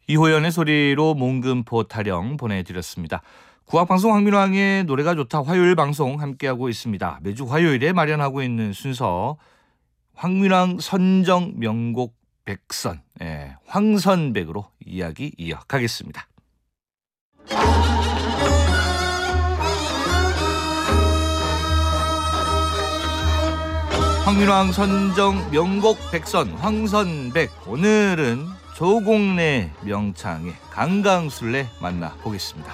이호연의 소리로 몽금포 타령 보내드렸습니다. 국악방송 황민왕의 노래가 좋다 화요일 방송 함께하고 있습니다. 매주 화요일에 마련하고 있는 순서 황민왕 선정 명곡 백선, 황선백으로 이야기 이어가겠습니다. 황민왕 선정 명곡 백선 황선백, 오늘은 조공래 명창의 강강술래 만나보겠습니다.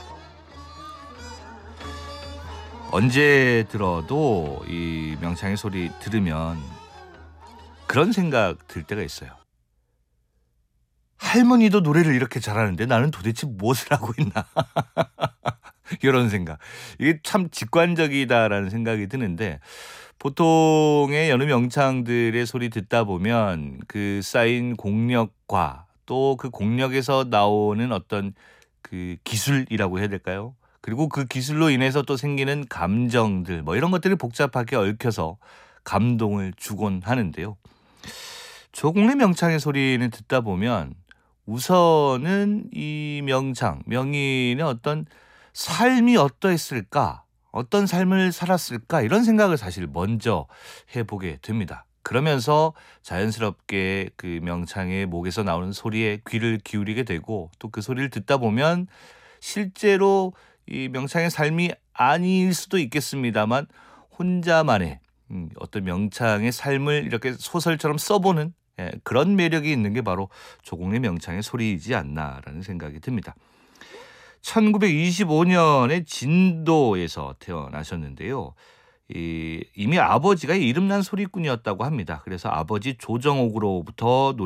언제 들어도 이 명창의 소리 들으면 그런 생각 들 때가 있어요. 할머니도 노래를 이렇게 잘하는데 나는 도대체 무엇을 하고 있나 이런 생각. 이게 참 직관적이다라는 생각이 드는데, 보통의 여느 명창들의 소리 듣다 보면 그 쌓인 공력과 또 그 공력에서 나오는 어떤 그 기술이라고 해야 될까요? 그리고 그 기술로 인해서 또 생기는 감정들, 뭐 이런 것들이 복잡하게 얽혀서 감동을 주곤 하는데요. 조공래 명창의 소리는 듣다 보면 우선은 이 명창, 명인의 어떤 삶이 어떠했을까, 어떤 삶을 살았을까, 이런 생각을 사실 먼저 해보게 됩니다. 그러면서 자연스럽게 그 명창의 목에서 나오는 소리에 귀를 기울이게 되고, 또 그 소리를 듣다 보면 실제로 이 명창의 삶이 아닐 수도 있겠습니다만 혼자만의 어떤 명창의 삶을 이렇게 소설처럼 써보는 그런 매력이 있는 게 바로 조공래 명창의 소리이지 않나라는 생각이 듭니다. 1925년에 진도에서 태어나셨는데요. 이미 아버지가 이름난 소리꾼이었다고 합니다. 그래서 아버지 조정옥으로부터